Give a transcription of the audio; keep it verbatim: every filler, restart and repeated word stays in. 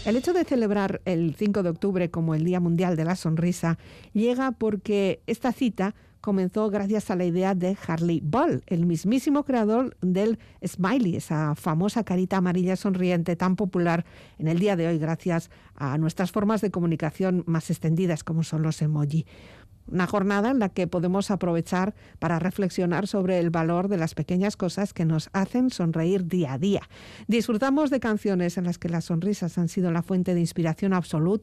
El hecho de celebrar el cinco de octubre como el Día Mundial de la Sonrisa llega porque esta cita comenzó gracias a la idea de Harley Bull, el mismísimo creador del smiley, esa famosa carita amarilla sonriente tan popular en el día de hoy gracias a nuestras formas de comunicación más extendidas como son los emoji. Una jornada en la que podemos aprovechar para reflexionar sobre el valor de las pequeñas cosas que nos hacen sonreír día a día. Disfrutamos de canciones en las que las sonrisas han sido la fuente de inspiración absoluta